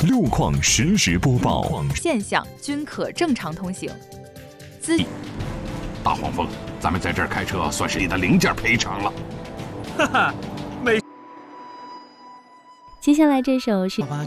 路况实时播报， 现象均可正常通行。 大黄蜂，咱们在这儿开车算是你的零件赔偿了。 哈哈， 接下来这首是